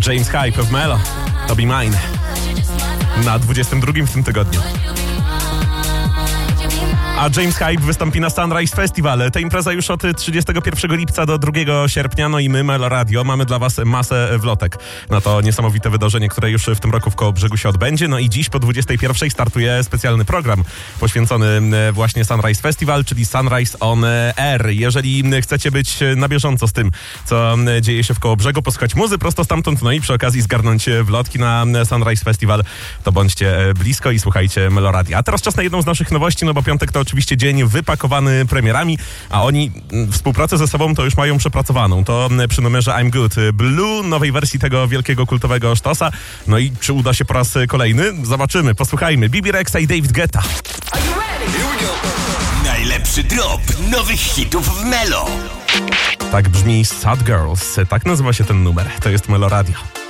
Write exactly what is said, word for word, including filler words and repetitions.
James Hype w Melo, to Be Mine, na dwudziestym drugim w tym tygodniu. A James Hype wystąpi na Sunrise Festival. Ta impreza już od trzydziestego pierwszego lipca do drugiego sierpnia, no i my, Melo Radio, mamy dla was masę wlotek na to niesamowite wydarzenie, które już w tym roku w Kołobrzegu się odbędzie. No i dziś po dwudziestej pierwszej startuje specjalny program poświęcony właśnie Sunrise Festival, czyli Sunrise on Air. Jeżeli chcecie być na bieżąco z tym, co dzieje się w Kołobrzegu, posłuchać muzy prosto stamtąd, no i przy okazji zgarnąć wlotki na Sunrise Festival, to bądźcie blisko i słuchajcie Melo Radio. A teraz czas na jedną z naszych nowości, no bo piątek to oczywiście dzień wypakowany premierami, a oni współpracę ze sobą to już mają przepracowaną. To przy numerze I'm Good Blue, nowej wersji tego wielkiego kultowego sztosa. No i czy uda się po raz kolejny? Zobaczymy, posłuchajmy. Bibi Rexha i David Guetta. Najlepszy drop nowych hitów w Melo. Tak brzmi Sad Girls. Tak nazywa się ten numer. To jest Melo Radio.